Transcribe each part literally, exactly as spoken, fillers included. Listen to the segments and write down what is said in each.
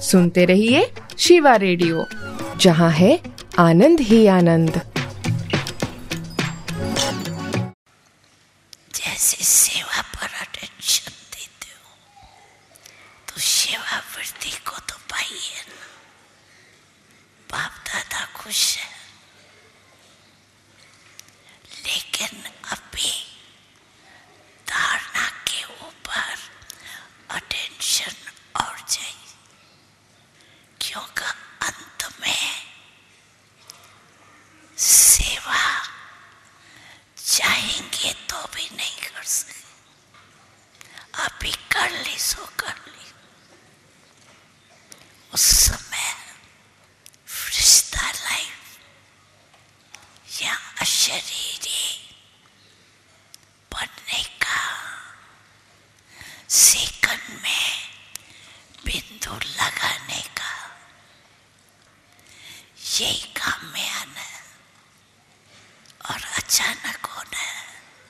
सुनते रहिए शिवा रेडियो, जहाँ है आनंद ही आनंद। जैसे सेवा पर अटेंशन देते हो तो सेवा वृत्ति को तो पाइए ना। बाप दादा खुश है, लेकिन अभी धारणा के ऊपर अटेंशन और चाहिए, क्योंकि अंत में सेवा चाहेंगे तो भी नहीं कर सकते। अभी कर ली सो कर ली, उस समय रिश्ता लाइफ या अशरीरी बनने का, सेकंड में बिंदु लगाने का, यही काम में आना और अचानक होना है।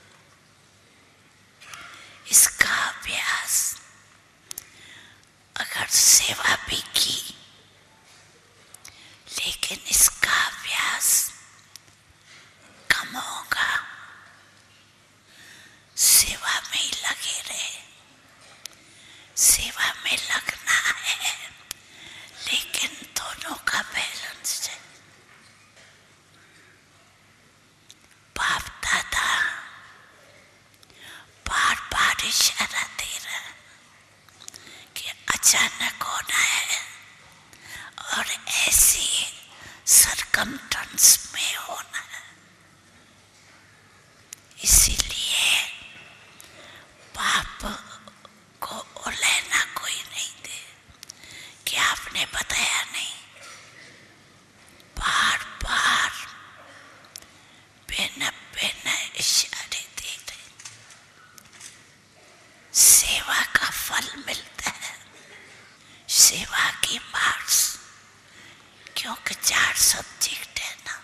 इसका अभ्यास अगर सेवा भी की, लेकिन इसका अभ्यास कम होगा। सेवा में ही लगे रहे, सेवा में लगना है, लेकिन दोनों का बैलेंस है। बाप दादा बार बार इशारा दे रहे हैं कि अचानक होना है और ऐसी सरकमस्टेंस में होना है। इसीलिए बाप को उलझना कोई नहीं दे कि आपने बताया नहीं। बार बार बिना बिना इशारे दे रहे, सेवा का फल मिलता है, सेवा की मार्क्स, क्योंकि चार सब्जेक्ट है ना,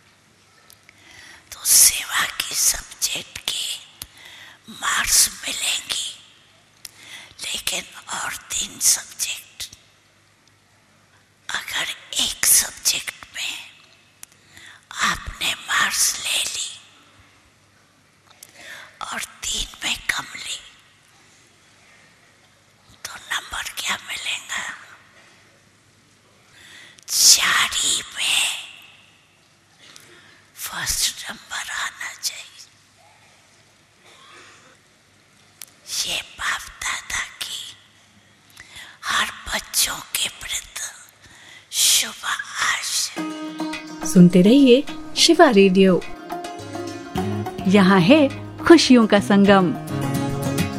तो सेवा की सब्जेक्ट की मार्क्स मिलेंगी, लेकिन और तीन सब्जेक्ट, अगर एक सब्जेक्ट में आपने मार्क्स ले ली और तीन में कम ली, तो नंबर क्या मिलेगा? चार ही में फर्स्ट नंबर आना चाहिए। ये बाप दादा की हर बच्चों के प्रति शुभ आशा। सुनते रहिए शिवा रेडियो, यहाँ है खुशियों का संगम।